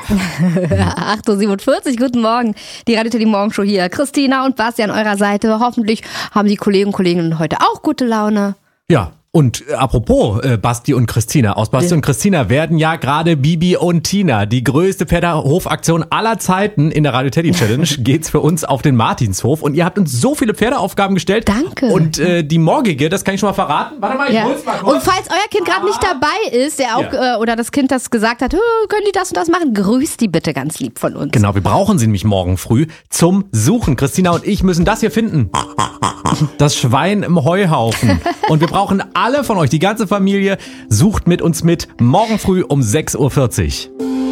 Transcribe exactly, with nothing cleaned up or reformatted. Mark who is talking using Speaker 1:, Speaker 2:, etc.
Speaker 1: acht Uhr siebenundvierzig, guten Morgen. Die Radio Teddy Morgenshow hier. Christina und Basti an eurer Seite. Hoffentlich haben die Kollegen und Kolleginnen heute auch gute Laune.
Speaker 2: Ja. Und äh, apropos äh, Basti und Christina, aus Basti und Christina werden ja gerade Bibi und Tina. Die größte Pferdehofaktion aller Zeiten in der Radio Teddy Challenge geht's für uns auf den Martinshof. Und ihr habt uns so viele Pferdeaufgaben gestellt.
Speaker 1: Danke.
Speaker 2: Und äh, die morgige, das kann ich schon mal verraten. Warte mal, ich
Speaker 1: Ja.
Speaker 2: hol's mal kurz.
Speaker 1: Und falls euer Kind gerade nicht dabei ist, der auch
Speaker 2: Ja.
Speaker 1: äh, oder das Kind, das gesagt hat, können die das und das machen, grüßt die bitte ganz lieb von uns.
Speaker 2: Genau, wir brauchen sie nämlich morgen früh zum Suchen. Christina und ich müssen das hier finden. Das Schwein im Heuhaufen. Und wir brauchen alle von euch, die ganze Familie, sucht mit uns mit, morgen früh um sechs Uhr vierzig.